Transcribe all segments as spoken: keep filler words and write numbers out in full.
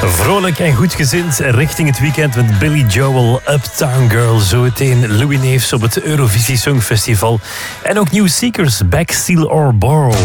Vrolijk en goedgezind richting het weekend met Billy Joel, Uptown Girl. Zometeen Louis Neefs op het Eurovisie Songfestival. En ook New Seekers, Back, Steal or Borrow.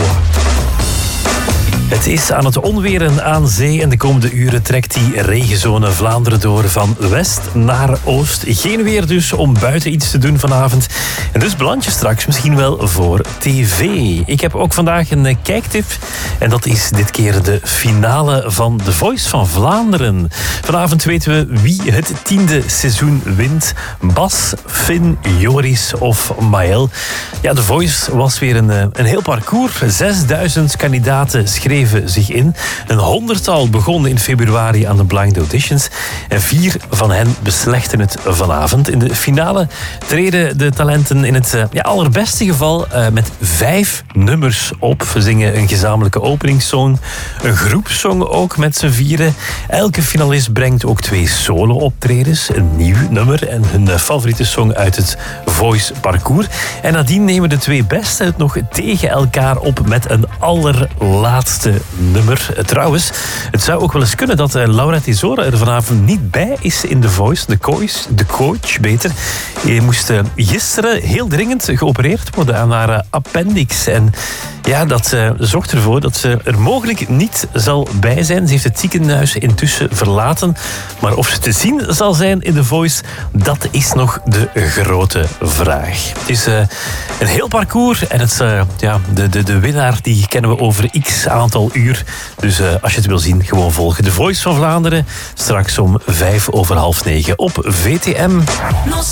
Het is aan het onweren aan zee en de komende uren trekt die regenzone Vlaanderen door van west naar oost. Geen weer dus om buiten iets te doen vanavond. En dus beland je straks misschien wel voor tv. Ik heb ook vandaag een kijktip en dat is dit keer de finale van The Voice van Vlaanderen. Vanavond weten we wie het tiende seizoen wint. Bas, Finn, Joris of Maël. Ja, The Voice was weer een, een heel parcours. zesduizend kandidaten schreven zich in. Een honderdtal begonnen in februari aan de blind auditions. En vier van hen beslechten het vanavond. In de finale treden de talenten in het ja, allerbeste geval uh, met vijf nummers op. We zingen een gezamenlijke openingssong. Een groepsong ook met z'n vieren. Elke finalist brengt ook twee solo-optredens. Een nieuw nummer en hun favoriete song uit het Voice parcours. En nadien nemen de twee beste het nog tegen elkaar op met een allerlaatste nummer. Trouwens, het zou ook wel eens kunnen dat Laura Tesoro er vanavond niet bij is in The Voice. De coach, de coach beter. Je moest gisteren heel dringend geopereerd worden aan haar appendix. En ja, dat uh, zorgt ervoor dat ze er mogelijk niet zal bij zijn. Ze heeft het ziekenhuis intussen verlaten. Maar of ze te zien zal zijn in The Voice, dat is nog de grote vraag. Het is uh, een heel parcours en het, uh, ja, de, de, de winnaar die kennen we over x aantal uur. Dus uh, als je het wil zien, gewoon volgen. The Voice van Vlaanderen, straks om vijf over half negen op V T M.